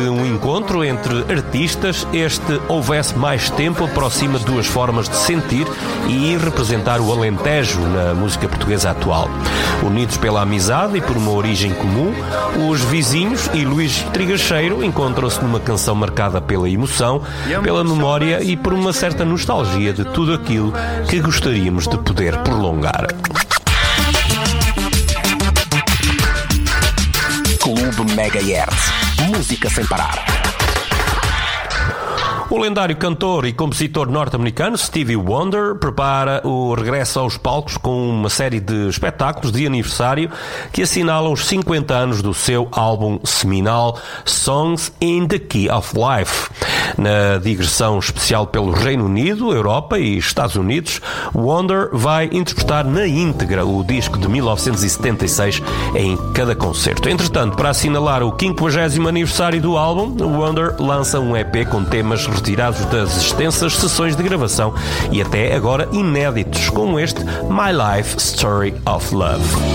Um encontro entre artistas, houvesse mais tempo, aproxima duas formas de sentir e representar o Alentejo na música portuguesa atual. Unidos pela amizade e por uma origem comum, os vizinhos e Luís Trigacheiro encontram-se numa canção marcada pela emoção, pela memória e por uma certa nostalgia de tudo aquilo que gostaríamos de poder prolongar. Clube Megahertz. Música sem parar. O lendário cantor e compositor norte-americano Stevie Wonder prepara o regresso aos palcos com uma série de espetáculos de aniversário que assinalam os 50 anos do seu álbum seminal Songs in the Key of Life. Na digressão especial pelo Reino Unido, Europa e Estados Unidos, Wonder vai interpretar na íntegra o disco de 1976 em cada concerto. Entretanto, para assinalar o 50º aniversário do álbum, Wonder lança um EP com temas retirados das extensas sessões de gravação e até agora inéditos, como este My Life Story of Love.